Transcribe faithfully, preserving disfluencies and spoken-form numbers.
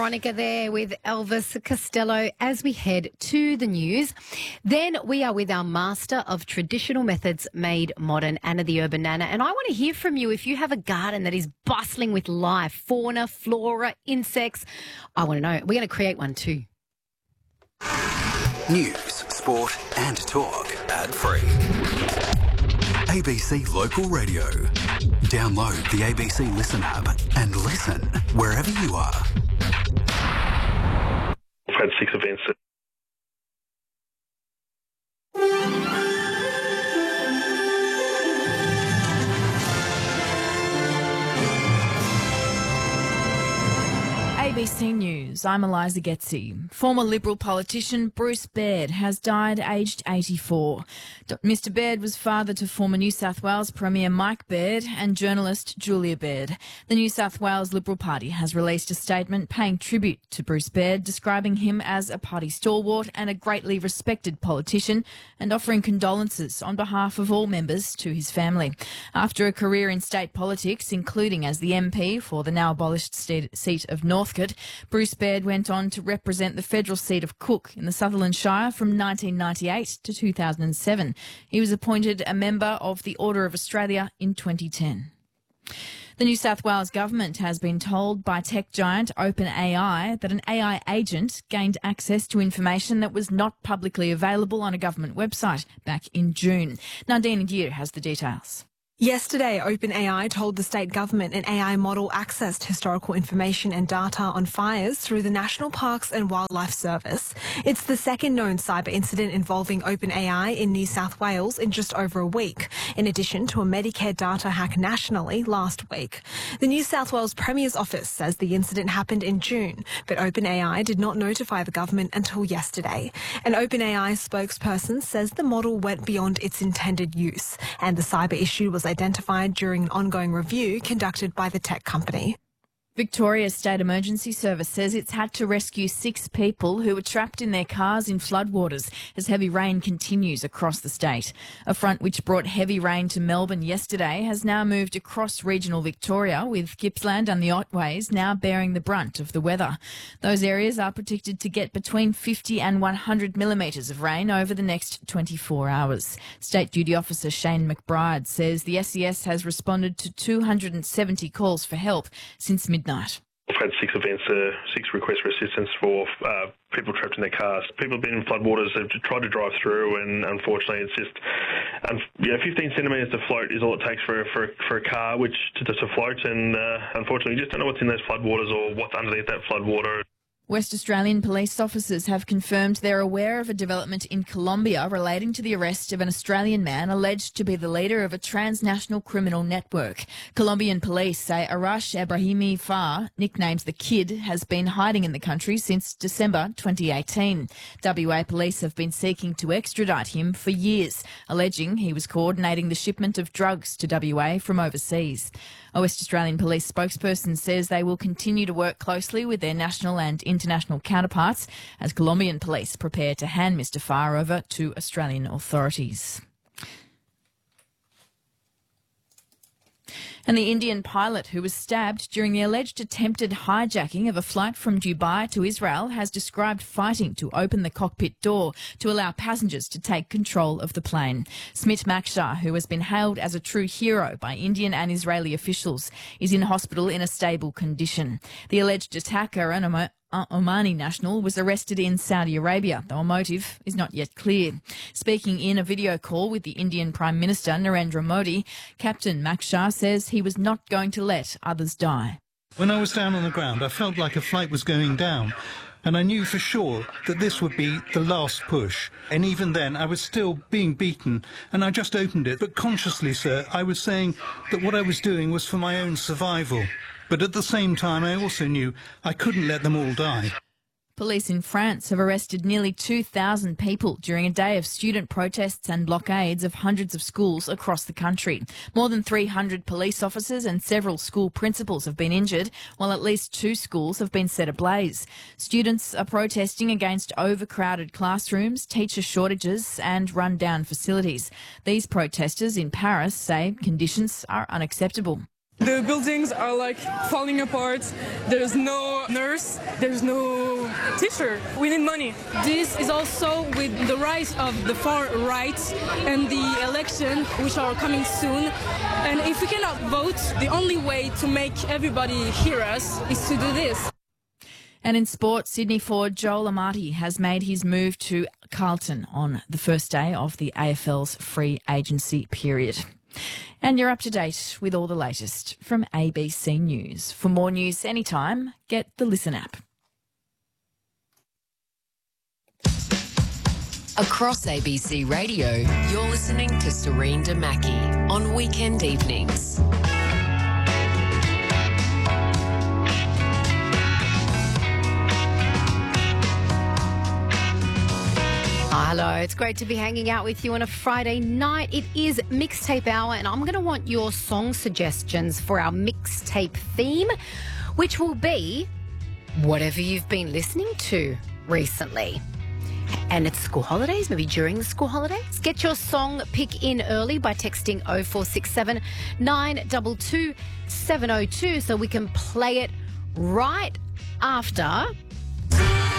Veronica there with Elvis Costello as we head to the news. Then we are with our master of traditional methods made modern, Anna the Urban Nana. And I want to hear from you if you have a garden that is bustling with life, fauna, flora, insects. I want to know. We're going to create one too. News, sport and talk. Ad-free. A B C Local Radio. Download the A B C Listen app and listen wherever you are. We've had six events that A B C News, I'm Eliza Getzi. Former Liberal politician Bruce Baird has died aged eighty-four. Mister Baird was father to former New South Wales Premier Mike Baird and journalist Julia Baird. The New South Wales Liberal Party has released a statement paying tribute to Bruce Baird, describing him as a party stalwart and a greatly respected politician, and offering condolences on behalf of all members to his family. After a career in state politics, including as the M P for the now abolished seat of Northcote, Bruce Baird went on to represent the federal seat of Cook in the Sutherland Shire from nineteen ninety-eight to two thousand seven. He was appointed a member of the Order of Australia in twenty ten. The New South Wales government has been told by tech giant OpenAI that an A I agent gained access to information that was not publicly available on a government website back in June. Nandine Gear has the details. Yesterday, OpenAI told the state government an A I model accessed historical information and data on fires through the National Parks and Wildlife Service. It's the second known cyber incident involving OpenAI in New South Wales in just over a week, in addition to a Medicare data hack nationally last week. The New South Wales Premier's office says the incident happened in June, but OpenAI did not notify the government until yesterday. An OpenAI spokesperson says the model went beyond its intended use, and the cyber issue was identified during an ongoing review conducted by the tech company. Victoria's State Emergency Service says it's had to rescue six people who were trapped in their cars in floodwaters as heavy rain continues across the state. A front which brought heavy rain to Melbourne yesterday has now moved across regional Victoria, with Gippsland and the Otways now bearing the brunt of the weather. Those areas are predicted to get between fifty and one hundred millimetres of rain over the next twenty-four hours. State Duty Officer Shane McBride says the S E S has responded to two hundred seventy calls for help since midnight. We've had six events, uh, six requests for assistance for uh, people trapped in their cars. People have been in floodwaters, they've tried to drive through, and unfortunately it's just, um, you know, fifteen centimetres to float is all it takes for, for, for a car which to, to float, and uh, unfortunately you just don't know what's in those floodwaters or what's underneath that floodwater. West Australian police officers have confirmed they're aware of a development in Colombia relating to the arrest of an Australian man alleged to be the leader of a transnational criminal network. Colombian police say Arash Ebrahimi Far, nicknamed the Kid, has been hiding in the country since December twenty eighteen. W A police have been seeking to extradite him for years, alleging he was coordinating the shipment of drugs to W A from overseas. A West Australian police spokesperson says they will continue to work closely with their national and international counterparts as Colombian police prepare to hand Mister Farr over to Australian authorities. And the Indian pilot who was stabbed during the alleged attempted hijacking of a flight from Dubai to Israel has described fighting to open the cockpit door to allow passengers to take control of the plane. Smit Makshar, who has been hailed as a true hero by Indian and Israeli officials, is in hospital in a stable condition. The alleged attacker, an Omo- Omani national, was arrested in Saudi Arabia, though a motive is not yet clear. Speaking in a video call with the Indian Prime Minister Narendra Modi, Captain Makshar says he was not going to let others die. When I was down on the ground, I felt like a flight was going down, and I knew for sure that this would be the last push. And even then, I was still being beaten, and I just opened it. But consciously, sir, I was saying that what I was doing was for my own survival. But at the same time, I also knew I couldn't let them all die. Police in France have arrested nearly two thousand people during a day of student protests and blockades of hundreds of schools across the country. More than three hundred police officers and several school principals have been injured, while at least two schools have been set ablaze. Students are protesting against overcrowded classrooms, teacher shortages and run-down facilities. These protesters in Paris say conditions are unacceptable. The buildings are like falling apart. There's no nurse. There's no teacher. We need money. This is also with the rise of the far right and the election, which are coming soon. And if we cannot vote, the only way to make everybody hear us is to do this. And in sport, Sydney forward Joel Amati has made his move to Carlton on the first day of the A F L's free agency period. And you're up to date with all the latest from A B C News. For more news anytime, get the Listen app. Across A B C Radio, you're listening to Serene Damaki on weekend evenings. Hello, it's great to be hanging out with you on a Friday night. It is Mixtape Hour, and I'm going to want your song suggestions for our mixtape theme, which will be whatever you've been listening to recently. And it's school holidays, maybe during the school holidays. Get your song pick in early by texting oh four six seven, nine two two, seven oh two so we can play it right after